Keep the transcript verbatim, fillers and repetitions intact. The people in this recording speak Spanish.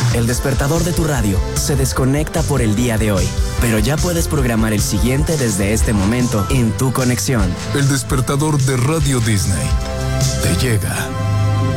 El despertador de tu radio se desconecta por el día de hoy, pero ya puedes programar el siguiente desde este momento en tu conexión. El despertador de Radio Disney te llega.